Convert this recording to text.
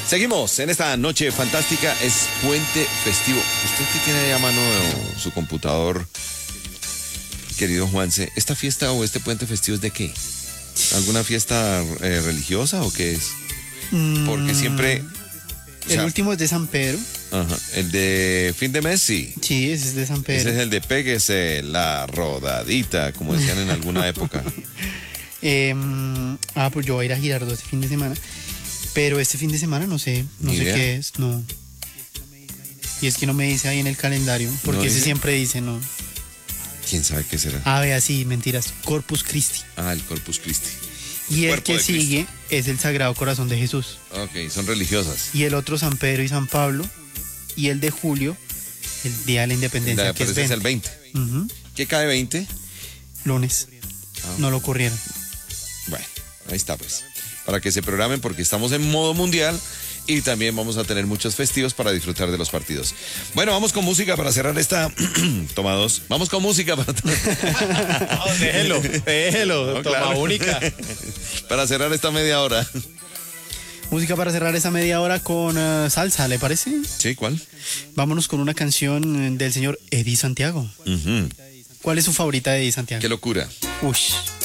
Seguimos en esta noche fantástica, es puente festivo. Usted que tiene ahí a mano su computador, querido Juanse, ¿esta fiesta o este puente festivo es de qué? ¿Alguna fiesta religiosa o qué es? Porque siempre... El último es de San Pedro. Ajá, el de fin de mes, sí. Sí, ese es de San Pedro. Ese es el de péguese la rodadita, como decían en alguna época. Pues yo voy a ir a Girardot este fin de semana. Pero este fin de semana no sé qué es, no. Y es que no me dice ahí en el calendario, porque ¿No ese dice? siempre dice, no. ¿Quién sabe qué será? Vea, sí, mentiras. Corpus Christi. El Corpus Christi. Y el Cuerpo que de Cristo. sigue es el Sagrado Corazón de Jesús. Ok, son religiosas. Y el otro San Pedro y San Pablo. Y el de julio, el Día de la Independencia, La que es presencia 20. el 20. Ujú. ¿Qué cae 20? Lunes. No lo ocurrieron. Bueno, ahí está pues. Para que se programen porque estamos en modo mundial y también vamos a tener muchos festivos para disfrutar de los partidos. Bueno, vamos con música para cerrar esta... Toma dos. Vamos con música para... Déjelo, No, toma claro. única. Para cerrar esta media hora. Música para cerrar esa media hora con salsa, ¿le parece? ¿Sí? ¿Cuál? Vámonos con una canción del señor Eddie Santiago. Ujú. ¿Cuál es su favorita de Eddie Santiago? Qué locura. Ush.